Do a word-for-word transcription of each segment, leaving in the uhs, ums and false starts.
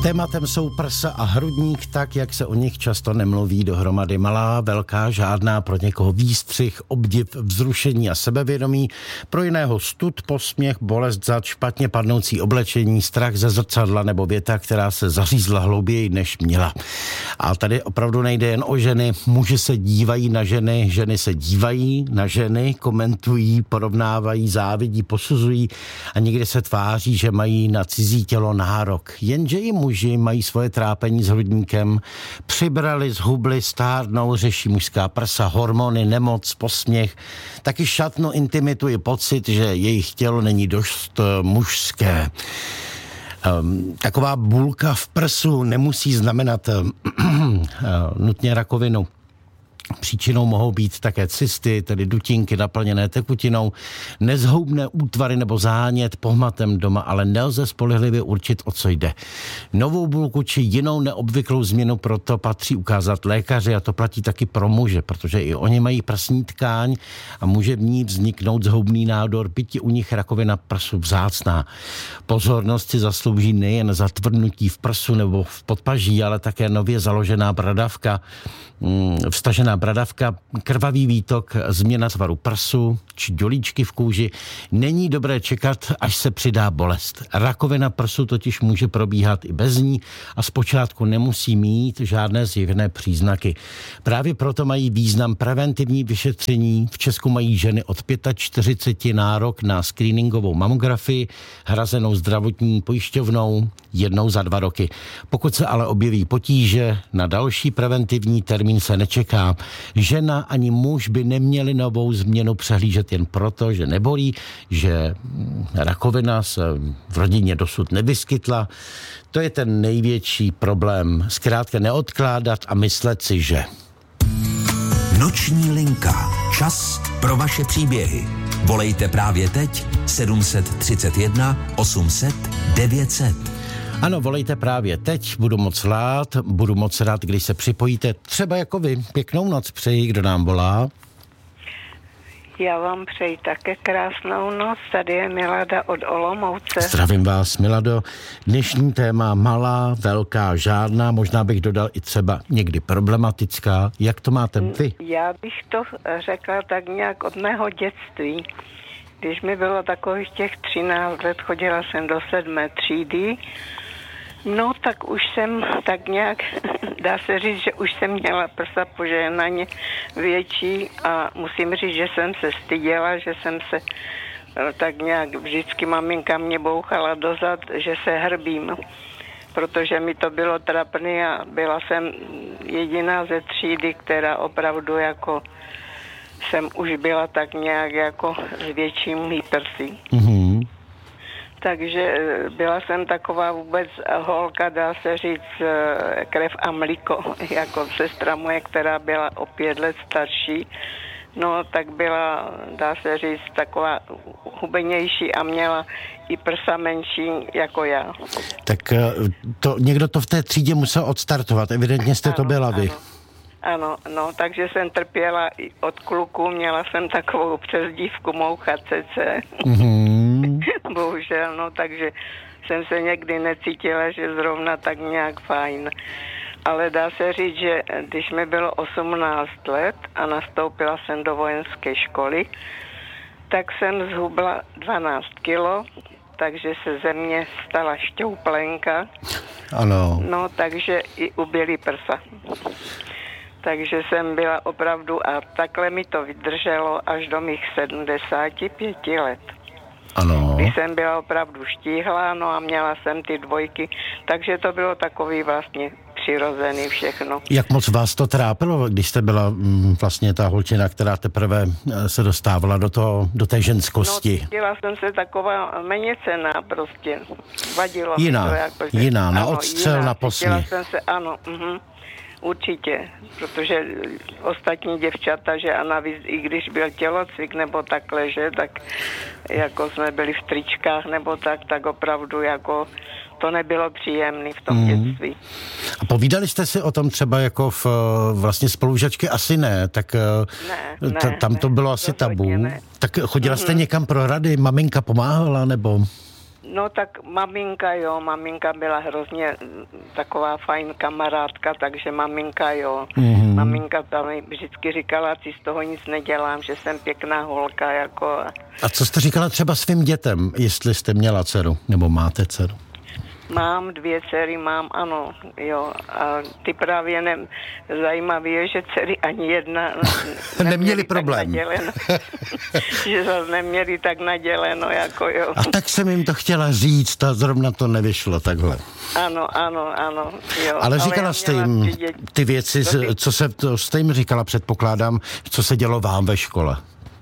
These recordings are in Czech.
Tématem jsou prsa a hrudník, tak jak se o nich často nemluví dohromady. Malá, velká, žádná, pro někoho výstřih, obdiv, vzrušení a sebevědomí, pro jiného stud, posměch, bolest zad, špatně padnoucí oblečení, strach ze zrcadla nebo věta, která se zařízla hlouběji, než měla. A tady opravdu nejde jen o ženy. Muži se dívají na ženy, ženy se dívají na ženy, komentují, porovnávají, závidí, posuzují a někdy se tváří, že mají na cizí tělo nárok. Jenže i muži mají svoje trápení s hrudníkem, přibrali, zhubli, stárnou, řeší mužská prsa, hormony, nemoc, posměch, taky šatnu, intimitu i pocit, že jejich tělo není dost mužské. Um, taková bulka v prsu nemusí znamenat uh, uh, nutně rakovinu. Příčinou mohou být také cysty, tedy dutinky naplněné tekutinou, nezhoubné útvary nebo zánět pohmatem doma, ale nelze spolehlivě určit, o co jde. Novou bulku či jinou neobvyklou změnu proto patří ukázat lékaři a to platí taky pro muže, protože i oni mají prsní tkáň a může v ní vzniknout zhoubný nádor, byť je u nich rakovina prsu vzácná. Pozornost si zaslouží nejen zatvrdnutí v prsu nebo v podpaží, ale také nově založená bradavka, vstažená bradavka, krvavý výtok, změna tvaru prsu či dělíčky v kůži. Není dobré čekat, až se přidá bolest. Rakovina prsu totiž může probíhat i bez ní a zpočátku nemusí mít žádné zjevné příznaky. Právě proto mají význam preventivní vyšetření. V Česku mají ženy od čtyřicet pět nárok na screeningovou mamografii, hrazenou zdravotní pojišťovnou jednou za dva roky. Pokud se ale objeví potíže, na další preventivní termín se nečeká. Žena ani muž by neměli novou změnu přehlížet jen proto, že nebolí, že rakovina se v rodině dosud nevyskytla. To je ten největší problém. Zkrátka neodkládat a myslet si, že... Noční linka. Čas pro vaše příběhy. Volejte právě teď sedm set třicet jedna osm set devět set. Ano, volejte právě teď, budu moc rád, budu moc rád, když se připojíte, třeba jako vy. Pěknou noc přeji, kdo nám volá. Já vám přeji také krásnou noc, tady je Milada od Olomouce. Zdravím vás, Milado. Dnešní téma malá, velká, žádná, možná bych dodal i třeba někdy problematická. Jak to máte vy? Já bych to řekla tak nějak od mého dětství. Když mi bylo takových těch třináct let, chodila jsem do sedmé třídy, no tak už jsem tak nějak, dá se říct, že už jsem měla prsa požehnaně větší a musím říct, že jsem se styděla, že jsem se tak nějak, vždycky maminka mě bouchala dozad, že se hrbím, protože mi to bylo trapné a byla jsem jediná ze třídy, která opravdu jako jsem už byla tak nějak jako s většími prsy. Mm-hmm. Takže byla jsem taková vůbec holka, dá se říct, krev a mlíko, jako sestra moje, která byla o pět let starší. No, tak byla, dá se říct, taková hubenější a měla i prsa menší jako já. Tak to, někdo to v té třídě musel odstartovat, evidentně jste ano, to byla vy. Ano. Ano, no, takže jsem trpěla i od kluků, měla jsem takovou přezdívku Moucha C C. Mm-hmm. Bohužel, no, takže jsem se někdy necítila, že zrovna tak nějak fajn. Ale dá se říct, že když mi bylo osmnáct let a nastoupila jsem do vojenské školy, tak jsem zhubla dvanáct kilo, takže se ze mě stala šťouplenka. Ano. No, takže i ubělý prsa. Takže jsem byla opravdu, a takhle mi to vydrželo až do mých sedmdesáti pěti let. Ano. Když jsem byla opravdu štíhlá, no a měla jsem ty dvojky, takže to bylo takový vlastně přirozený všechno. Jak moc vás to trápilo, když jste byla mm, vlastně ta holčina, která teprve se dostávala do, toho, do té ženskosti? No, cítila jsem se taková méně cenná prostě. Vadilo jiná, mi to jako, že, jiná, na ano, odstřel, jiná, na posměch. Jsem se, ano, uh-huh. Určitě, protože ostatní děvčata, že a navíc, i když byl tělocvik nebo takhle, že, tak jako jsme byli v tričkách nebo tak, tak opravdu jako to nebylo příjemné v tom mm. dětství. A povídali jste si o tom třeba jako v vlastně spolužačky? Asi ne, tak ne, t- tam to ne, bylo asi tabu. Ne. Tak chodila mm-hmm. jste někam pro rady, maminka pomáhala nebo... No tak maminka jo, maminka byla hrozně taková fajn kamarádka, takže maminka jo. Mm-hmm. Maminka tam vždycky říkala, si z toho nic nedělám, že jsem pěkná holka, jako. A co jste říkala třeba svým dětem, jestli jste měla dceru, nebo máte dceru? Mám dvě dcery, mám, ano, jo. A ty právě ne, zajímavé je, že dcery ani jedna neměli, neměli problém. Že zase neměli tak naděleno, jako jo. A tak jsem jim to chtěla říct a zrovna to nevyšlo takhle. Ano, ano, ano, jo. Ale říkala Ale jste jim ty věci, co se, to jste jim říkala, předpokládám, co se dělo vám ve škole.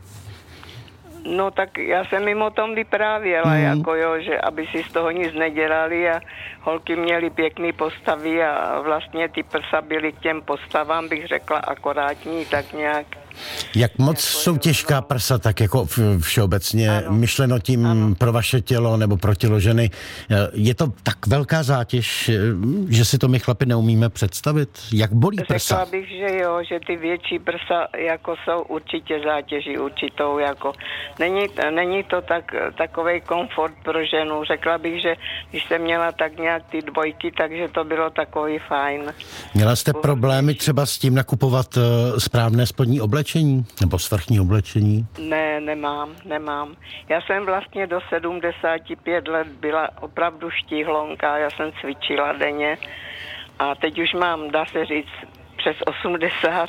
No tak já jsem jim o tom vyprávěla, mm. jako jo, že aby si z toho nic nedělali a holky měly pěkný postavy a vlastně ty prsa byly k těm postavám, bych řekla, akorátní, tak nějak. Jak moc jako jsou těžká no. prsa, tak jako všeobecně ano. myšleno tím ano. pro vaše tělo nebo pro tělo ženy. Je to tak velká zátěž, že si to my chlapi neumíme představit? Jak bolí prsa? Řekla bych, že jo, že ty větší prsa jako jsou určitě zátěží určitou, jako není, není to tak, takovej komfort pro ženu. Řekla bych, že když jsem měla tak nějak ty dvojky, takže to bylo takový fajn. Měla jste problémy třeba s tím nakupovat správné spodní oblečení? Nebo svrchní oblečení? Ne, nemám, nemám. Já jsem vlastně do sedmdesáti pěti let byla opravdu štíhlonka, já jsem cvičila denně a teď už mám, dá se říct, přes osmdesát,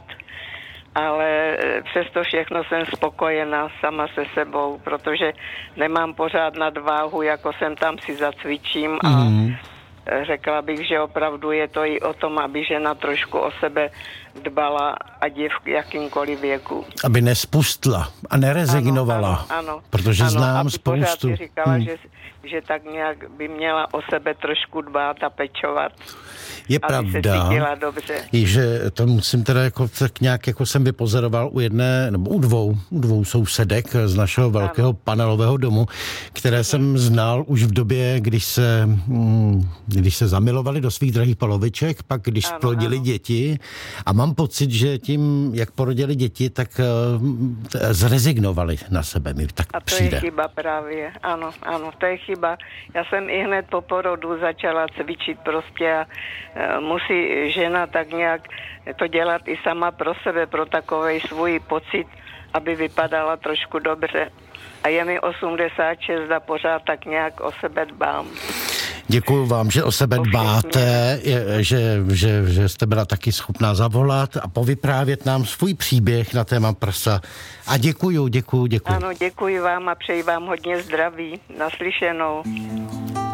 ale přesto všechno jsem spokojená sama se sebou, protože nemám pořád nadváhu, jako jsem tam si zacvičím a mm. řekla bych, že opravdu je to i o tom, aby žena trošku o sebe dbala, ať je v jakýmkoliv věku. Aby nespustla a nerezignovala. Ano, ano, protože ano, znám aby spoustu. Pořád říkala, hmm. že, že tak nějak by měla o sebe trošku dbát a pečovat. Je pravda, že to musím teda jako, tak nějak jako jsem vypozoroval u jedné, nebo u dvou, u dvou sousedek z našeho velkého ano. panelového domu, které jsem znal už v době, když se, když se zamilovali do svých drahých poloviček, pak když ano, splodili ano. děti a mám pocit, že tím, jak porodili děti, tak uh, zrezignovali na sebe, mi tak a to přijde. je chyba právě, ano, ano, to je chyba. Já jsem i hned po porodu začala cvičit prostě a musí žena tak nějak to dělat i sama pro sebe, pro takovej svůj pocit, aby vypadala trošku dobře. A je mi osmdesát šest a pořád tak nějak o sebe dbám. Děkuju vám, že o sebe dbáte, že, že, že jste byla taky schopná zavolat a povyprávět nám svůj příběh na téma prsa. A děkuju, děkuju, děkuju. Ano, děkuji vám a přeji vám hodně zdraví. Naslyšenou.